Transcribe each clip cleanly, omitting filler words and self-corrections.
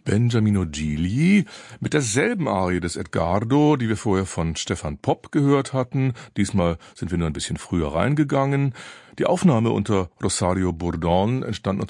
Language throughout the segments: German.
Benjamino Gigli mit derselben Arie des Edgardo, die wir vorher von Stefan Popp gehört hatten. Diesmal sind wir nur ein bisschen früher reingegangen. Die Aufnahme unter Rosario Bourdon entstand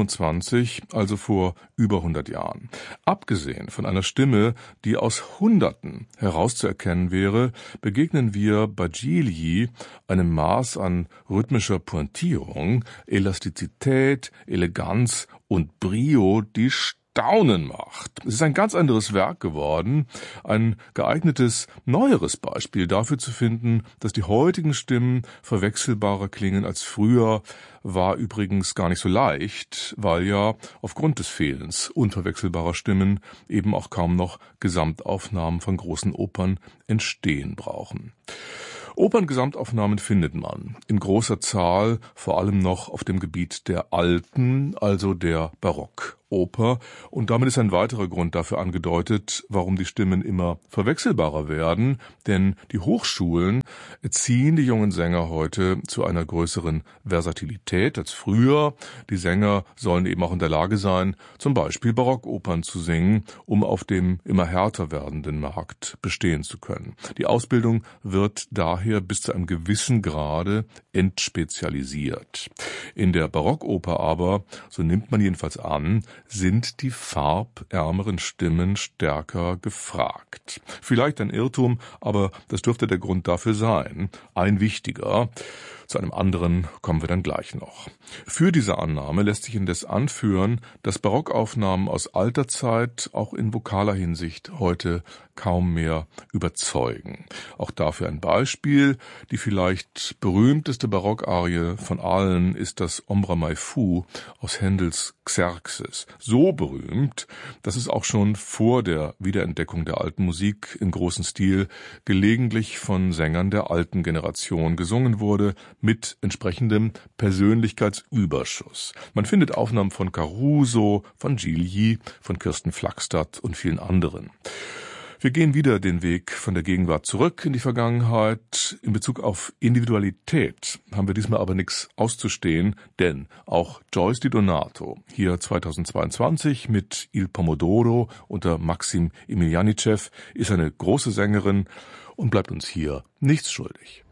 1925, also vor über 100 Jahren. Abgesehen von einer Stimme, die aus Hunderten herauszuerkennen wäre, begegnen wir bei Gigli einem Maß an rhythmischer Pointierung, Elastizität, Eleganz und Brio, die Staunen macht. Es ist ein ganz anderes Werk geworden, ein geeignetes, neueres Beispiel dafür zu finden, dass die heutigen Stimmen verwechselbarer klingen als früher, war übrigens gar nicht so leicht, weil ja aufgrund des Fehlens unverwechselbarer Stimmen eben auch kaum noch Gesamtaufnahmen von großen Opern entstehen brauchen. Operngesamtaufnahmen findet man in großer Zahl, vor allem noch auf dem Gebiet der alten, also der Barockoper. Und damit ist ein weiterer Grund dafür angedeutet, warum die Stimmen immer verwechselbarer werden. Denn die Hochschulen erziehen die jungen Sänger heute zu einer größeren Versatilität als früher. Die Sänger sollen eben auch in der Lage sein, zum Beispiel Barockopern zu singen, um auf dem immer härter werdenden Markt bestehen zu können. Die Ausbildung wird daher bis zu einem gewissen Grade entspezialisiert. In der Barockoper aber, so nimmt man jedenfalls an, sind die farbärmeren Stimmen stärker gefragt. Vielleicht ein Irrtum, aber das dürfte der Grund dafür sein. Ein wichtiger. Zu einem anderen kommen wir dann gleich noch. Für diese Annahme lässt sich indes anführen, dass Barockaufnahmen aus alter Zeit auch in vokaler Hinsicht heute kaum mehr überzeugen. Auch dafür ein Beispiel. Die vielleicht berühmteste Barockarie von allen ist das Ombra mai fu aus Händels Xerxes. So berühmt, dass es auch schon vor der Wiederentdeckung der alten Musik im großen Stil gelegentlich von Sängern der alten Generation gesungen wurde, mit entsprechendem Persönlichkeitsüberschuss. Man findet Aufnahmen von Caruso, von Gigli, von Kirsten Flagstad und vielen anderen. Wir gehen wieder den Weg von der Gegenwart zurück in die Vergangenheit. In Bezug auf Individualität haben wir diesmal aber nichts auszustehen, denn auch Joyce Di Donato, hier 2022 mit Il Pomodoro unter Maxim Emilianicev, ist eine große Sängerin und bleibt uns hier nichts schuldig.